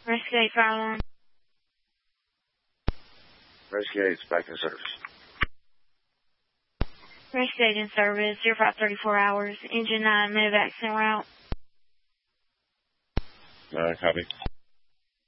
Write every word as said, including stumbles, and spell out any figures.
Rescue eight, fire alarm. Rescue eight's back in service. Rescue eight in service, zero five thirty-four hours, engine nine, move accident route. Uh, copy.